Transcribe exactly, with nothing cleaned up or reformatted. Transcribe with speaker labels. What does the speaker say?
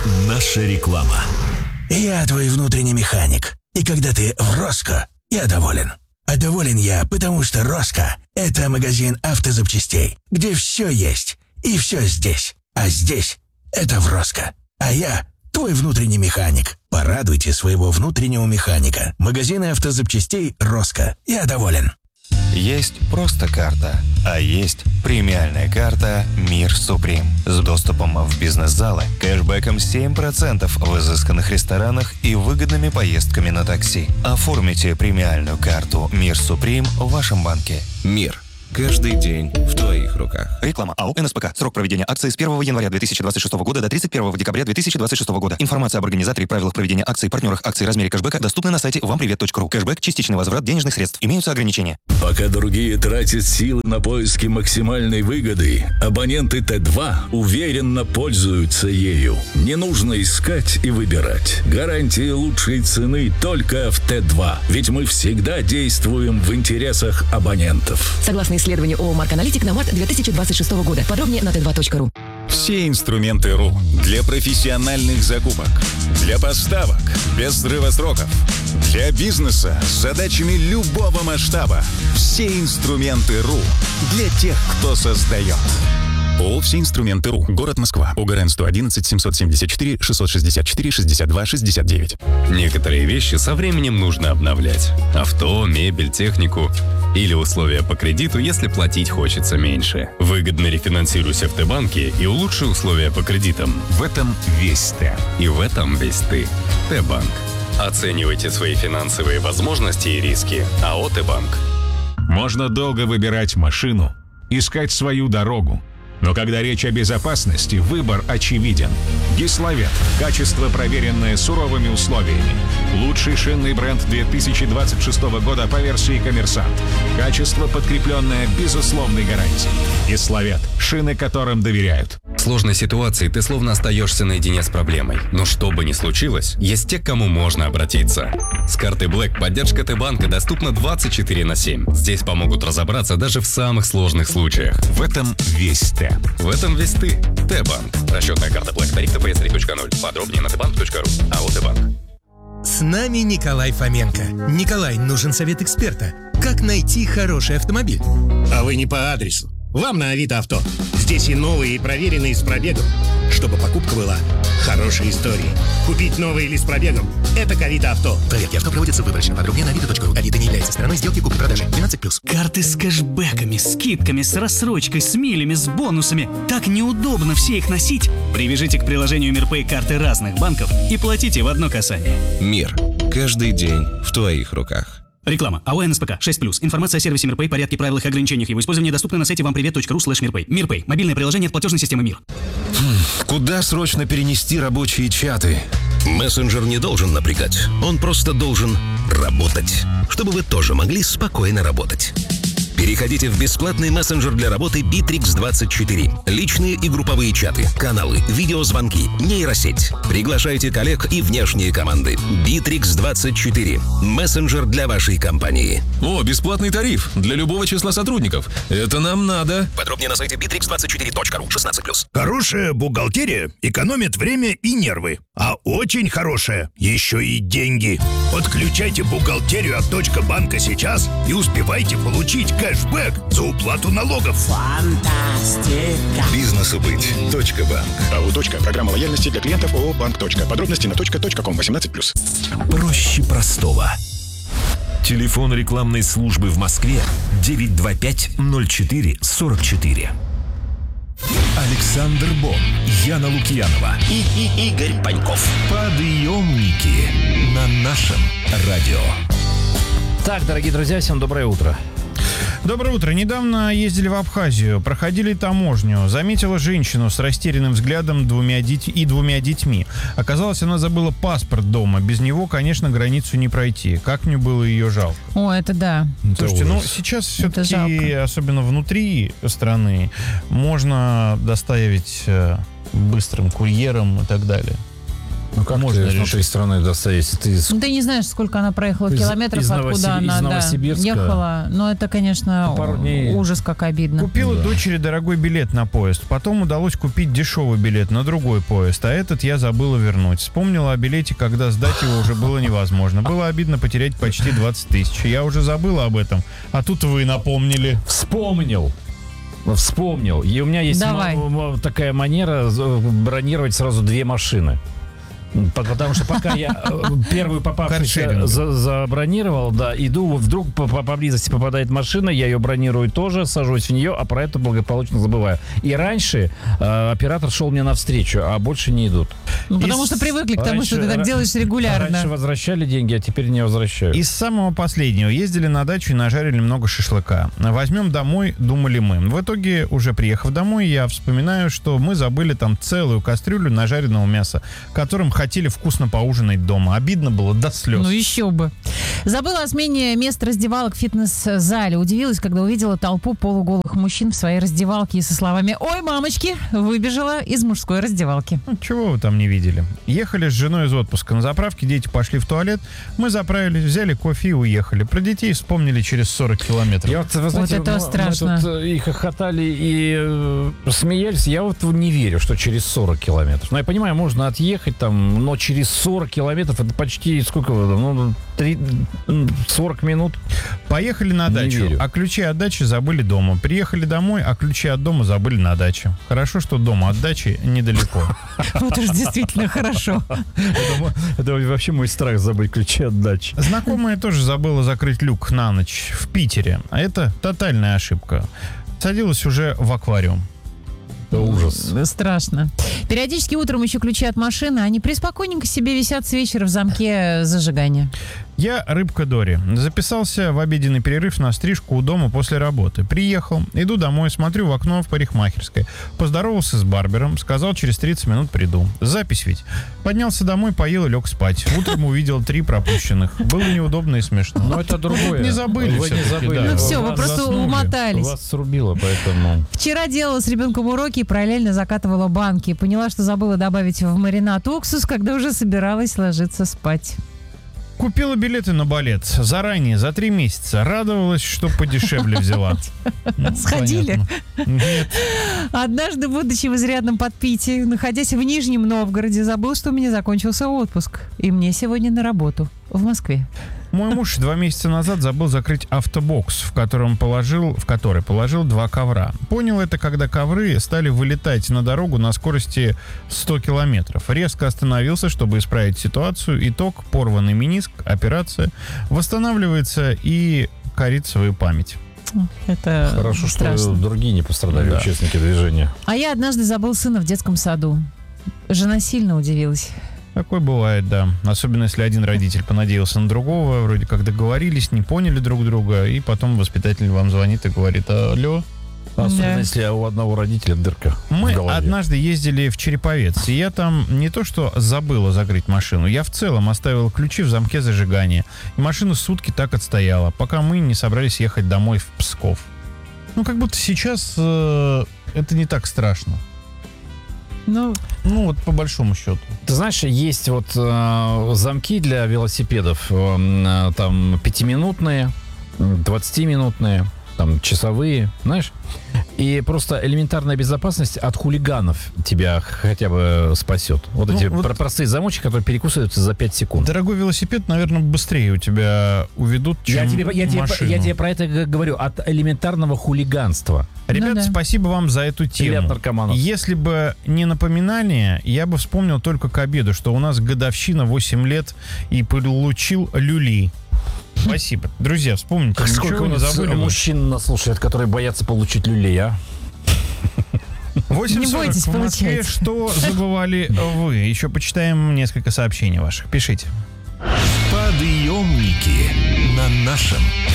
Speaker 1: Наша реклама.
Speaker 2: Я твой внутренний механик. И когда ты в Роско, я доволен. А доволен я, потому что Роско – это магазин автозапчастей, где все есть и все здесь. А здесь – это в Роско. А я – твой внутренний механик. Порадуйте своего внутреннего механика. Магазины автозапчастей Роско. Я доволен.
Speaker 3: Есть просто карта, а есть премиальная карта «Мир Суприм» с доступом в бизнес-залы, кэшбэком семь процентов в изысканных ресторанах и выгодными поездками на такси. Оформите премиальную карту «Мир Суприм» в вашем банке.
Speaker 4: Мир. Каждый день в твоих руках.
Speaker 3: Реклама АО «эн эс пэ ка». Срок проведения акции с первого января две тысячи двадцать шестого года до тридцать первого декабря две тысячи двадцать шестого года. Информация об организаторе, правилах проведения акций, партнерах акций, размере кэшбэка доступна на сайте вам привет точка ру. Кэшбэк – частичный возврат денежных средств. Имеются ограничения.
Speaker 1: Пока другие тратят силы на поиски максимальной выгоды, абоненты Т два уверенно пользуются ею. Не нужно искать и выбирать. Гарантия лучшей цены только в Т два. Ведь мы всегда действуем в интересах абонентов.
Speaker 5: Согласно исследованию ООО «Марк Аналитик» на март две тысячи двадцать шестого года. Подробнее на тэ два точка ру.
Speaker 6: Все инструменты РУ для профессиональных закупок, для поставок без срыва сроков, для бизнеса с задачами любого масштаба. Все инструменты РУ для тех, кто создает. ООО «Все инструменты РУ». Город Москва. ОГРН сто одиннадцать семьсот семьдесят четыре шестьсот шестьдесят четыре шестьдесят два шестьдесят девять.
Speaker 7: Некоторые вещи со временем нужно обновлять. Авто, мебель, технику. Или условия по кредиту, если платить хочется меньше. Выгодно рефинансируйся в Т-банке и улучши условия по кредитам.
Speaker 6: В этом весь Т.
Speaker 7: И в этом весь ты. Т-банк. Оценивайте свои финансовые возможности и риски. АО «Т-банк».
Speaker 6: Можно долго выбирать машину, искать свою дорогу. Но когда речь о безопасности, выбор очевиден. Гиславет. Качество, проверенное суровыми условиями. Лучший шинный бренд две тысячи двадцать шестого года по версии «Коммерсант». Качество, подкрепленное безусловной гарантией. Гиславет. Шины, которым доверяют.
Speaker 7: В сложной ситуации ты словно остаешься наедине с проблемой. Но что бы ни случилось, есть те, к кому можно обратиться. С карты Black поддержка Т-банка доступна двадцать четыре на семь. Здесь помогут разобраться даже в самых сложных случаях.
Speaker 6: В этом весь Т.
Speaker 7: В этом весь ты. Т-банк. Расчетная карта Black. Тариф тэ пэ эс три точка ноль. Подробнее на тэ банк точка ру. АО «Т-банк».
Speaker 8: С нами Николай Фоменко. Николай, нужен совет эксперта. Как найти хороший автомобиль?
Speaker 9: А вы не по адресу. Вам на Авито Авто. Здесь и новые, и проверенные с пробегом. Чтобы покупка была хорошей историей. Купить новый или с пробегом – это к Авито Авто.
Speaker 8: Проверки авто проводятся выборочно. Подробнее на авито точка ру. Авито не является стороной сделки купли-продажи. двенадцать плюс.
Speaker 10: Карты с кэшбэками, скидками, с рассрочкой, с милями, с бонусами. Так неудобно все их носить. Привяжите к приложению МирПэй карты разных банков и платите в одно касание.
Speaker 4: Мир. Каждый день в твоих руках.
Speaker 10: Реклама. АО «эн эс пэ ка» шесть плюс. Информация о сервисе МирПэй, порядке, правилах и ограничениях его использования доступна на сайте вам привет точка ру слэш мирпэй. МирПэй. Мобильное приложение от платежной системы Мир.
Speaker 11: Хм, куда срочно перенести рабочие чаты? Мессенджер не должен напрягать. Он просто должен работать. Чтобы вы тоже могли спокойно работать. Переходите в бесплатный мессенджер для работы Битрикс двадцать четыре. Личные и групповые чаты, каналы, видеозвонки, нейросеть. Приглашайте коллег и внешние команды. Битрикс двадцать четыре. Мессенджер для вашей компании.
Speaker 12: О, бесплатный тариф для любого числа сотрудников. Это нам надо.
Speaker 11: Подробнее на сайте битрикс двадцать четыре точка ру. шестнадцать плюс.
Speaker 13: Хорошая бухгалтерия экономит время и нервы. А очень хорошая еще и деньги. Подключайте бухгалтерию от Точка банка сейчас и успевайте получить кэшбэк за уплату налогов.
Speaker 14: Фантастика.
Speaker 15: Бизнесу быть. Точка банк. АО «Точка». Программа лояльности для клиентов ООО «Банк. Точка». Подробности на точка точка ком. восемнадцать плюс.
Speaker 1: Проще простого. Телефон рекламной службы в Москве девять два пять ноль четыре сорок четыре. Александр Бон, Яна Лукьянова
Speaker 2: и, и Игорь Паньков.
Speaker 1: Подъемники на нашем радио.
Speaker 16: Так, дорогие друзья, всем доброе утро.
Speaker 17: Доброе утро. Недавно ездили в Абхазию, проходили таможню. Заметила женщину с растерянным взглядом двумя дит... и двумя детьми. Оказалось, она забыла паспорт дома. Без него, конечно, границу не пройти. Как мне было ее жалко.
Speaker 18: О, это да.
Speaker 17: Слушайте, ну сейчас все-таки, особенно внутри страны, можно доставить быстрым курьером и так далее.
Speaker 16: Ну как можно ты решить страны доставить? Ты...
Speaker 18: Ну, ты не знаешь, сколько она проехала
Speaker 16: из,
Speaker 18: километров,
Speaker 16: из
Speaker 18: откуда
Speaker 16: Новосиб...
Speaker 18: она
Speaker 16: из
Speaker 18: да, ехала. Но это, конечно, дней... ужас как обидно.
Speaker 17: Купила
Speaker 16: да.
Speaker 17: дочери дорогой билет на поезд. Потом удалось купить дешевый билет на другой поезд, а этот я забыла вернуть. Вспомнила о билете, когда сдать его уже было невозможно. Было обидно потерять почти двадцать тысяч. Я уже забыла об этом, а тут вы напомнили.
Speaker 16: Вспомнил. Вспомнил. И у меня есть м- такая манера бронировать сразу две машины. Потому что пока я первую попавшуюся за, забронировал, да, иду, вдруг по, по, поблизости попадает машина, я ее бронирую тоже, сажусь в нее, а про это благополучно забываю. И раньше э, оператор шел мне навстречу, а больше не идут.
Speaker 18: Ну, потому и что с... привыкли к тому, раньше, что ты так делаешь регулярно.
Speaker 16: Раньше возвращали деньги, а теперь не возвращают.
Speaker 17: Из самого последнего. Ездили на дачу и нажарили много шашлыка. Возьмем домой, думали мы. В итоге, уже приехав домой, я вспоминаю, что мы забыли там целую кастрюлю нажаренного мяса, которым хотели вкусно поужинать дома. Обидно было до слез.
Speaker 18: Ну еще бы. Забыла о смене мест раздевалок в фитнес-зале. Удивилась, когда увидела толпу полуголых мужчин в своей раздевалке и со словами «Ой, мамочки!» выбежала из мужской раздевалки.
Speaker 17: Ну, чего вы там не видели? Ехали с женой из отпуска. На заправке дети пошли в туалет. Мы заправились, взяли кофе и уехали. Про детей вспомнили через сорок километров.
Speaker 16: Я вот, вы знаете,
Speaker 18: вот это
Speaker 16: мы,
Speaker 18: страшно.
Speaker 16: Мы тут и хохотали, и э, смеялись. Я вот не верю, что через сорок километров. Ну, я понимаю, можно отъехать там, но через сорок километров это почти сколько? Ну, три, сорок минут.
Speaker 17: Поехали на дачу, а ключи от дачи забыли дома. Приехали домой, а ключи от дома забыли на даче. Хорошо, что дома от дачи недалеко.
Speaker 18: Вот уж действительно хорошо.
Speaker 16: Это вообще мой страх — забыть ключи от дачи.
Speaker 17: Знакомая тоже забыла закрыть люк на ночь в Питере. А это тотальная ошибка. Садилась уже в аквариум.
Speaker 16: Это ужас.
Speaker 18: Страшно. Периодически утром еще ключи от машины, они преспокойненько себе висят с вечера в замке зажигания.
Speaker 17: Я рыбка Дори. Записался в обеденный перерыв на стрижку у дома после работы. Приехал, иду домой, смотрю в окно в парикмахерской. Поздоровался с барбером, сказал, через тридцать минут приду. Запись ведь. Поднялся домой, поел и лег спать. Утром увидел три пропущенных. Было неудобно и смешно.
Speaker 16: Но это другое.
Speaker 17: Не забыли.
Speaker 16: Вы не забыли.
Speaker 18: Да. Ну все, вы просто
Speaker 17: заснули.
Speaker 18: умотались.
Speaker 16: Вас срубило, поэтому...
Speaker 18: Вчера делала с ребенком уроки и параллельно закатывала банки. Поняла, что забыла добавить в маринад уксус, когда уже собиралась ложиться спать.
Speaker 17: Купила билеты на балет заранее, за три месяца. Радовалась, что подешевле взяла.
Speaker 18: Сходили?
Speaker 17: Нет.
Speaker 18: Однажды, будучи в изрядном подпитии, находясь в Нижнем Новгороде, забыл, что у меня закончился отпуск. И мне сегодня на работу в Москве.
Speaker 17: Мой муж два месяца назад забыл закрыть автобокс, в котором положил, в который положил два ковра. Понял это, когда ковры стали вылетать на дорогу на скорости сто километров. Резко остановился, чтобы исправить ситуацию. Итог: порванный мениск, операция, восстанавливается и корит свою память.
Speaker 18: Это
Speaker 16: хорошо,
Speaker 18: страшно.
Speaker 16: Что другие не пострадали, да. Участники движения.
Speaker 18: А я однажды забыл сына в детском саду. Жена сильно удивилась.
Speaker 17: Такое бывает, да. Особенно, если один родитель понадеялся на другого, вроде как договорились, не поняли друг друга, и потом воспитатель вам звонит и говорит: алло.
Speaker 16: Особенно, да. Если у одного родителя дырка.
Speaker 17: Мы однажды ездили в Череповец, и я там не то что забыла закрыть машину, я в целом оставила ключи в замке зажигания. И машина сутки так отстояла, пока мы не собрались ехать домой в Псков. Ну, как будто сейчас э, это не так страшно.
Speaker 18: Ну,
Speaker 17: ну, вот по большому счету.
Speaker 16: Ты знаешь, есть вот э, замки для велосипедов, э, там пятиминутные, двадцатиминутные, там часовые, знаешь? И просто элементарная безопасность от хулиганов тебя хотя бы спасет. Вот ну, эти вот простые замочки, которые перекусываются за пять секунд.
Speaker 17: Дорогой велосипед, наверное, быстрее у тебя уведут, чем
Speaker 16: я тебе, я
Speaker 17: машину.
Speaker 16: Тебе, я тебе про это говорю. От элементарного хулиганства.
Speaker 17: Ребята, ну, да. Спасибо вам за эту тему.
Speaker 16: Или от наркоманов.
Speaker 17: Если бы не напоминание, я бы вспомнил только к обеду, что у нас годовщина восемь лет и получил люли. Спасибо. Друзья, вспомните,
Speaker 16: как сколько у нас мужчин нас слушает, которые боятся получить люлей, а?
Speaker 17: восемь сорок в Москве. Что забывали вы? Еще почитаем несколько сообщений ваших. Пишите.
Speaker 11: Подъемники на нашем